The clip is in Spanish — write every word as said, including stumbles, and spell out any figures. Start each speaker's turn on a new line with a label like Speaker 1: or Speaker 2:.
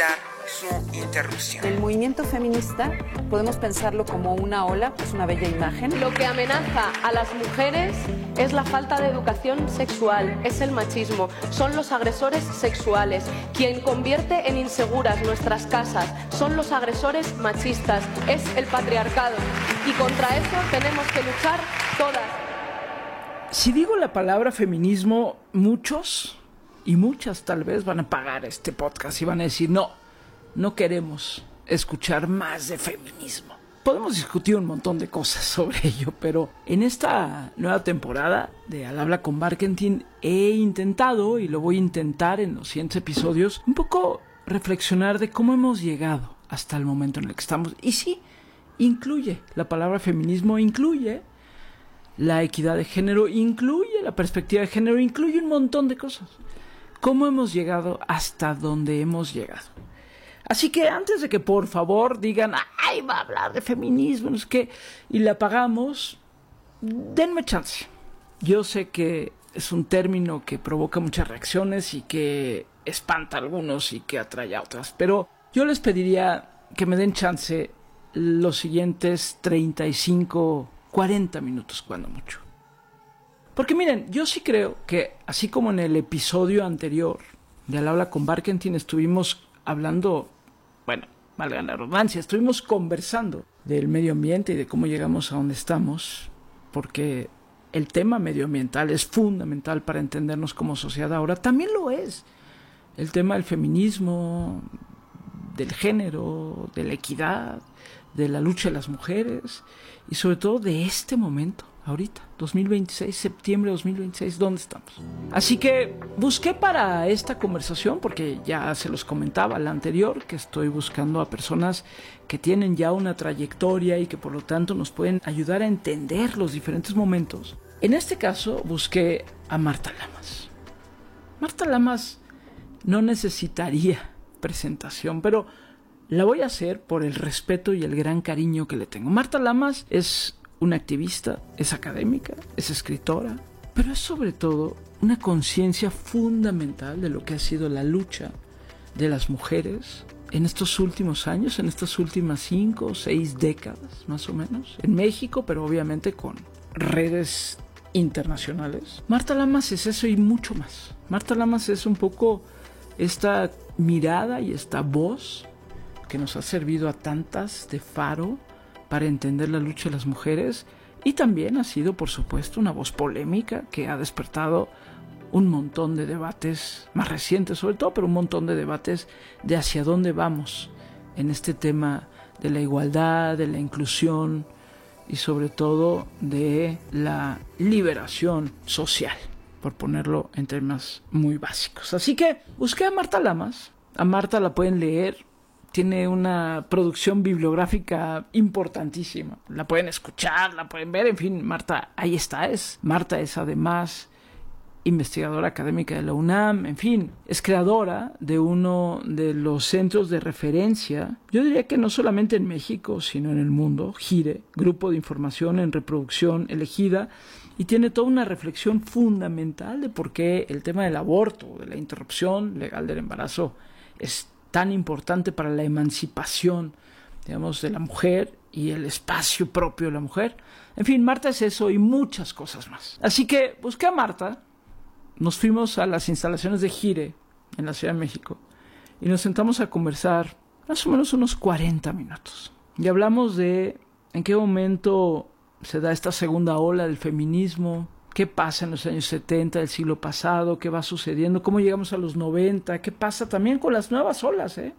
Speaker 1: evitar su interrupción.
Speaker 2: El movimiento feminista podemos pensarlo como una ola, es una bella imagen.
Speaker 3: Lo que amenaza a las mujeres es la falta de educación sexual, es el machismo, son los agresores sexuales. Quien convierte en inseguras nuestras casas son los agresores machistas, es el patriarcado. Y contra eso tenemos que luchar todas.
Speaker 4: Si digo la palabra feminismo, muchos y muchas tal vez van a apagar este podcast y van a decir no, no queremos escuchar más de feminismo. Podemos discutir un montón de cosas sobre ello, pero en esta nueva temporada de Al Habla con Barkentin he intentado, y lo voy a intentar en los siguientes episodios, un poco reflexionar de cómo hemos llegado hasta el momento en el que estamos. Y sí, incluye la palabra feminismo, incluye la equidad de género, incluye la perspectiva de género, incluye un montón de cosas. ¿Cómo hemos llegado hasta donde hemos llegado? Así que antes de que por favor digan, ay, va a hablar de feminismo, no sé qué, y la apagamos, denme chance. Yo sé que es un término que provoca muchas reacciones y que espanta a algunos y que atrae a otras, pero yo les pediría que me den chance los siguientes treinta y cinco, cuarenta minutos, cuando mucho. Porque miren, yo sí creo que, así como en el episodio anterior de Al Habla con Barkentin estuvimos hablando, bueno, valga la redundancia, estuvimos conversando del medio ambiente y de cómo llegamos a donde estamos, porque el tema medioambiental es fundamental para entendernos como sociedad ahora, también lo es el tema del feminismo, del género, de la equidad, de la lucha de las mujeres y sobre todo de este momento, ahorita, dos mil veintiséis, septiembre de dos mil veintiséis, ¿dónde estamos? Así que busqué para esta conversación, porque ya se los comentaba la anterior, que estoy buscando a personas que tienen ya una trayectoria y que por lo tanto nos pueden ayudar a entender los diferentes momentos. En este caso busqué a Marta Lamas. Marta Lamas no necesitaría presentación, pero la voy a hacer por el respeto y el gran cariño que le tengo. Marta Lamas es una activista, es académica, es escritora, pero es sobre todo una conciencia fundamental de lo que ha sido la lucha de las mujeres en estos últimos años, en estas últimas cinco o seis décadas, más o menos, en México, pero obviamente con redes internacionales. Marta Lamas es eso y mucho más. Marta Lamas es un poco esta mirada y esta voz que nos ha servido a tantas de faro para entender la lucha de las mujeres, y también ha sido, por supuesto, una voz polémica que ha despertado un montón de debates más recientes, sobre todo, pero un montón de debates de hacia dónde vamos en este tema de la igualdad, de la inclusión y sobre todo de la liberación social, por ponerlo en temas muy básicos. Así que busqué a Marta Lamas. A Marta la pueden leer. Tiene una producción bibliográfica importantísima. La pueden escuchar, la pueden ver. En fin, Marta, ahí está. Es. Marta es además investigadora académica de la UNAM. En fin, es creadora de uno de los centros de referencia, yo diría que no solamente en México, sino en el mundo, GIRE, Grupo de Información en Reproducción Elegida, y tiene toda una reflexión fundamental de por qué el tema del aborto, de la interrupción legal del embarazo, es tan importante para la emancipación, digamos, de la mujer y el espacio propio de la mujer. En fin, Marta es eso y muchas cosas más. Así que busqué a Marta, nos fuimos a las instalaciones de GIRE en la Ciudad de México y nos sentamos a conversar más o menos unos cuarenta minutos. Y hablamos de en qué momento se da esta segunda ola del feminismo, qué pasa en los años setenta del siglo pasado, qué va sucediendo, cómo llegamos a los noventa, qué pasa también con las nuevas olas, ¿eh?